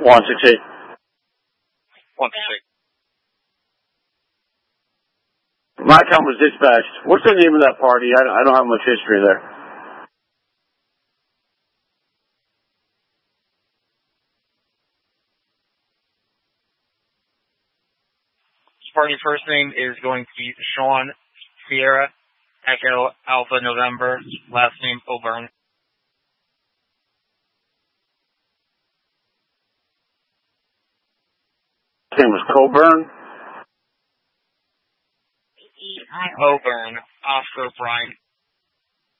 168. 168. My account was dispatched. What's the name of that party? I don't have much history there. Party first name is going to be Sean Sierra, Echo Alpha November, last name Coburn. His name was Coburn? Coburn, Oscar Bryant.